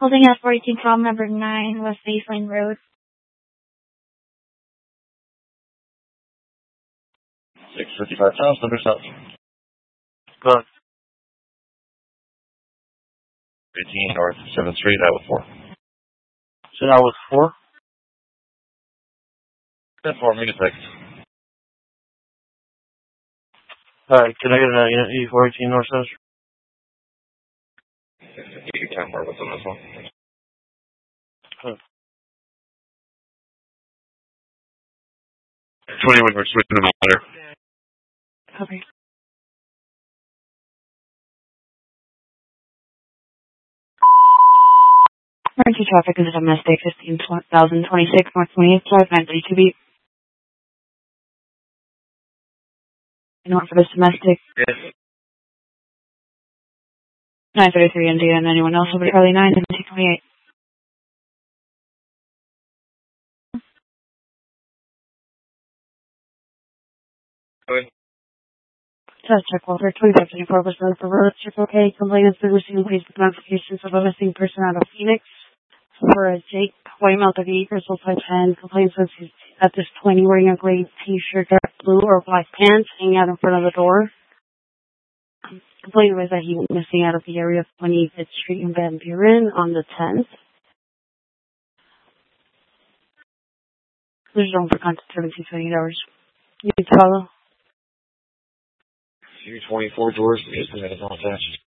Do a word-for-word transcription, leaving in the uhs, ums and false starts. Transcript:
Holding at fourteen from number nine, West Baseline Road. six fifty-five pounds, number south. Good. eighteen North seventh Street, Iowa four. So that was four? ten four, make a text. Alright, can I get a unit E four eighteen North seventh Street? You can more what's on this one. Good. twenty-one, we're switching them out there. Copy. Emergency traffic is a domestic fifteen thousand twenty-six North twentieth Drive, nine thirty-two B. In order for this domestic. Yes. nine thirty-three India and anyone else over Charlie nine and two twenty-eight. Go ahead. Test check Walter, twenty-five twenty-four was done for road check okay. Complaint has been receiving police notifications of a missing person out of Phoenix for a Jake Waymouth of eight years old, five ten. Complaint says he's at this point wearing a gray t-shirt, dark blue or black pants, hanging out in front of the door. Complaint was that he went missing out of the area of twenty-fifth Street in Van Buren on the tenth. There's room for contact seventeen twenty-eight hours. You need to follow. U twenty-four doors, just a minute, don't attach.